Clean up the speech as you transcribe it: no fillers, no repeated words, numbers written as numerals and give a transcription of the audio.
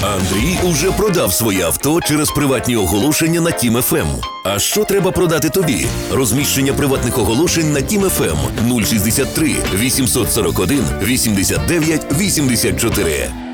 Андрій уже продав своє авто через приватні оголошення на Тім ФМ. А що треба продати тобі? Розміщення приватних оголошень на Тім ФМ 063 841 89 84.